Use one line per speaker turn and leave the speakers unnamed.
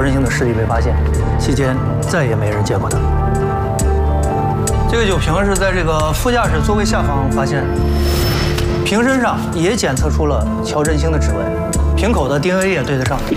振兴的尸体被发现，期间再也没人见过他。这个酒瓶是在这个副驾驶座位下方发现，瓶身上也检测出了乔振兴的指纹，瓶口的 DNA 也对得上。